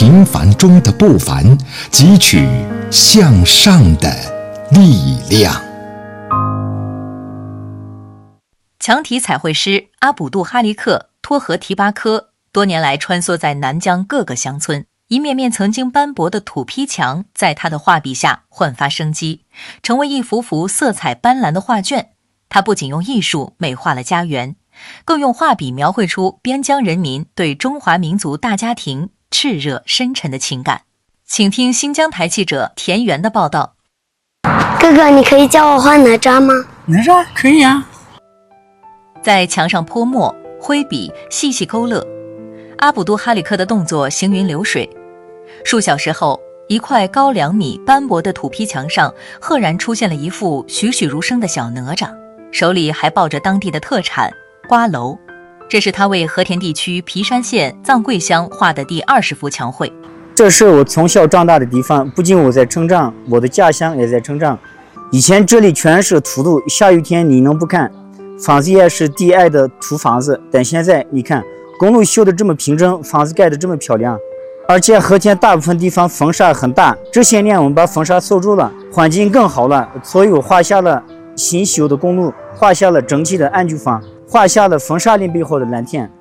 平凡中的不凡，汲取向上的力量。 强体彩绘师阿卜杜哈利克·托合提巴科多年来穿梭在南疆各个乡村，一面面曾经斑驳的土坯墙在他的画笔下焕发生机，成为一幅幅色彩斑斓的画卷。他不仅用艺术美化了家园，更用画笔描绘出边疆人民对中华民族大家庭炽热深沉的情感。请听新疆台记者田园的报道。 哥哥，你可以教我画哪吒吗？ 哪吒可以啊。 在墙上泼墨挥笔细细勾勒，阿卜杜哈里克的动作行云流水。数小时后，一块高2米斑驳的土坯墙上赫然出现了一副栩栩如生的小哪吒，手里还抱着当地的特产瓜蒌。这是他为和田地区皮山县藏贵乡画的第20幅墙绘。 这是我从小长大的地方，不仅我在成长，我的家乡也在成长。以前这里全是土路，下雨天你能不看？房子也是低矮的土房子，但现在你看，公路修得这么平整，房子盖得这么漂亮，而且和田大部分地方风沙很大，这些年我们把风沙锁住了，环境更好了，所以我画下了新修的公路，画下了整齐的安居房，画下了风沙林背后的蓝天。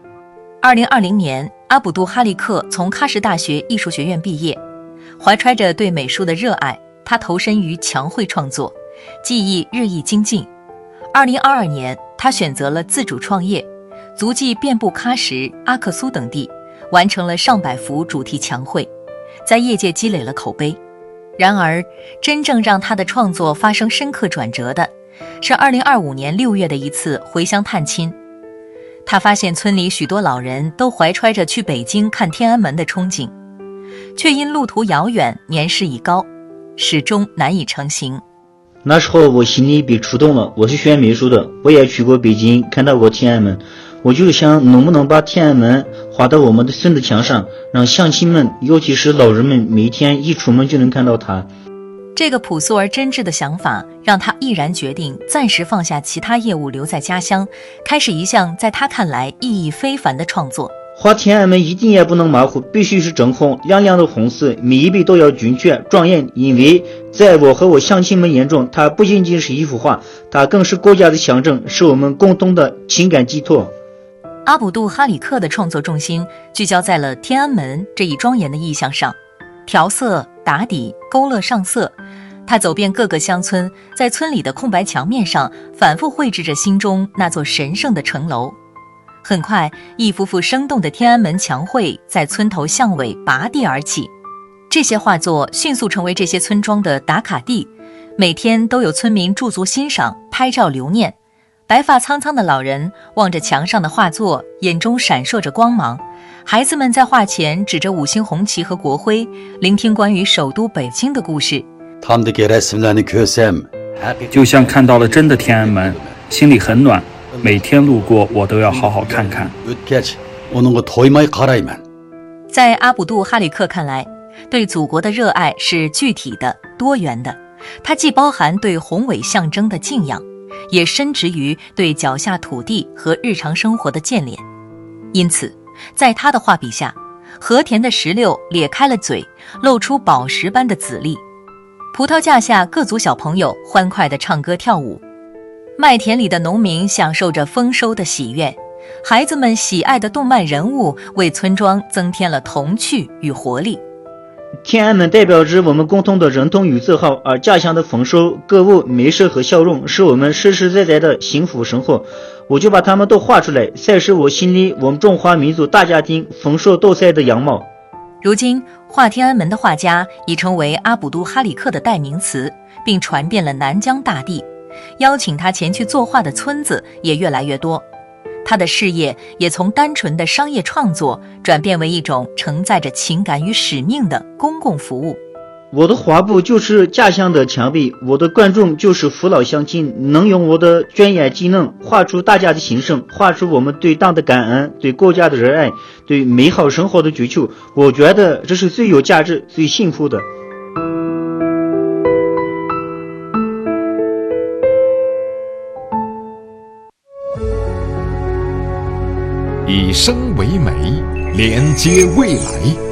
2020年，阿卜杜哈利克从喀什大学艺术学院毕业，怀揣着对美术的热爱，他投身于墙绘创作，技艺日益精进。2022年，他选择了自主创业，足迹遍布喀什、阿克苏等地，完成了上百幅主题墙绘，在业界积累了口碑。然而，真正让他的创作发生深刻转折的，是2025年6月的一次回乡探亲。他发现村里许多老人都怀揣着去北京看天安门的憧憬，却因路途遥远，年事已高，始终难以成行。 那时候我心里被触动了，我是学美术的，我也去过北京，看到过天安门，我就想能不能把天安门画到我们的村子墙上，让乡亲们，尤其是老人们，每天一出门就能看到它。 这个朴素而真挚的想法让他毅然决定暂时放下其他业务，留在家乡，开始一项在他看来意义非凡的创作。 画天安门一定也不能马虎，必须是正红亮亮的红色，每一笔都要准确庄严，因为在我和我乡亲们眼中，它不仅仅是一幅画，它更是国家的象征，是我们共同的情感寄托。 阿卜杜哈里克的创作重心聚焦在了天安门这一庄严的意象上，调色、打底、勾勒上色。他走遍各个乡村，在村里的空白墙面上反复绘制着心中那座神圣的城楼。很快，一幅幅生动的天安门墙绘在村头巷尾拔地而起，这些画作迅速成为这些村庄的打卡地，每天都有村民驻足欣赏、拍照留念。白发苍苍的老人望着墙上的画作，眼中闪烁着光芒。孩子们在画前指着5星红旗和国徽，聆听关于首都北京的故事。 就像看到了真的天安门，心里很暖，每天路过我都要好好看看。 在阿卜杜哈里克看来，对祖国的热爱是具体的、多元的，它既包含对宏伟象征的敬仰，也深植于对脚下土地和日常生活的眷恋。因此，在他的画笔下，和田的石榴咧开了嘴，露出宝石般的籽粒；葡萄架下各族小朋友欢快地唱歌跳舞；麦田里的农民享受着丰收的喜悦；孩子们喜爱的动漫人物为村庄增添了童趣与活力。 天安门代表着我们共同的认同与自豪，而家乡的丰收、歌舞、美食和笑容是我们实实在在的幸福生活。我就把它们都画出来，才是我心里我们中华民族大家庭丰收多彩的样貌。 如今，画天安门的画家已成为阿卜杜哈里克的代名词，并传遍了南疆大地。邀请他前去作画的村子也越来越多。他的事业也从单纯的商业创作转变为一种承载着情感与使命的公共服务。 我的画布就是家乡的墙壁，我的观众就是父老乡亲，能用我的专业技能画出大家的心声，画出我们对党的感恩，对国家的热爱，对美好生活的追求。我觉得这是最有价值、最幸福的。 以声为媒，连接未来。